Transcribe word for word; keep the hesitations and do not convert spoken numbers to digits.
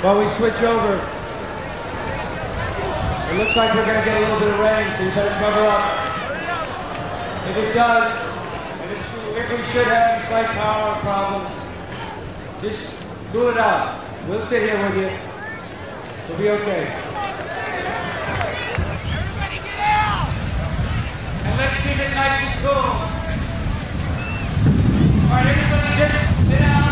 While we switch over, it looks like we're going to get a little bit of rain, so you better cover up. If it does, if, it should, if we should have any slight power problem, just cool it out. We'll sit here with you. We'll be okay. Everybody get out! And let's keep it nice and cool. All right, everybody just sit down.